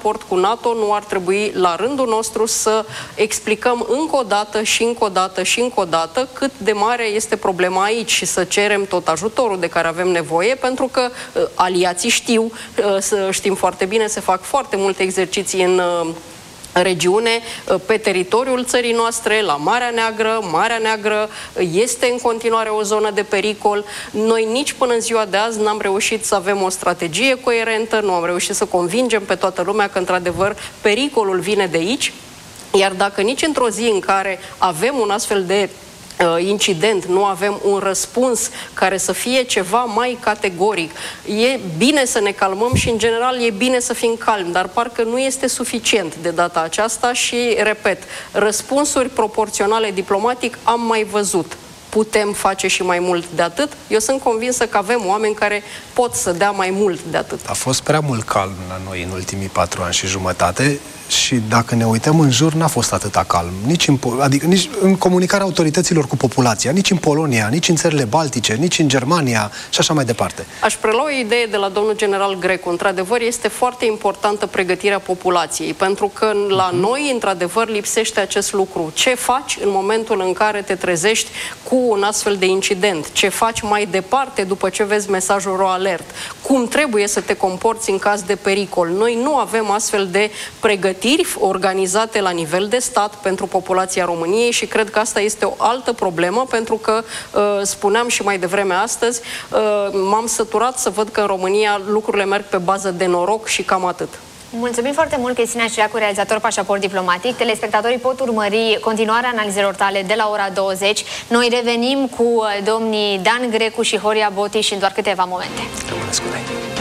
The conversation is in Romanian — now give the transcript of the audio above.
raport cu NATO nu ar trebui la rândul nostru să explicăm încă o dată și încă o dată și încă o dată cât de mare este problema aici și să cerem tot ajutorul de care avem nevoie, pentru că aliații știm foarte bine, se fac foarte multe exerciții în regiune, pe teritoriul țării noastre, la Marea Neagră. Marea Neagră este în continuare o zonă de pericol. Noi nici până în ziua de azi n-am reușit să avem o strategie coerentă, nu am reușit să convingem pe toată lumea că, într-adevăr, pericolul vine de aici. Iar dacă nici într-o zi în care avem un astfel de incident, nu avem un răspuns care să fie ceva mai categoric. E bine să ne calmăm și, în general, e bine să fim calmi, dar parcă nu este suficient de data aceasta și, repet, răspunsuri proporționale diplomatic am mai văzut. Putem face și mai mult de atât? Eu sunt convinsă că avem oameni care pot să dea mai mult de atât. A fost prea mult calm la noi în ultimii 4 ani și jumătate și dacă ne uităm în jur, n-a fost atâta calm. Nici în comunicarea autorităților cu populația, nici în Polonia, nici în țările Baltice, nici în Germania și așa mai departe. Aș prelua o idee de la domnul general Grecu. Într-adevăr, este foarte importantă pregătirea populației, pentru că la noi, într-adevăr, lipsește acest lucru. Ce faci în momentul în care te trezești cu un astfel de incident? Ce faci mai departe după ce vezi mesajul RO Alert? Cum trebuie să te comporți în caz de pericol? Noi nu avem astfel de pregătiri organizate la nivel de stat pentru populația României și cred că asta este o altă problemă, pentru că, spuneam și mai devreme astăzi, m-am săturat să văd că în România lucrurile merg pe bază de noroc și cam atât. Mulțumim foarte mult, Cristina Ciriacu, realizator Pașaport Diplomatic. Telespectatorii pot urmări continuarea analizelor tale de la ora 20. Noi revenim cu domnii Dan Grecu și Horia Boti și în doar câteva momente. Rămâneți cu noi.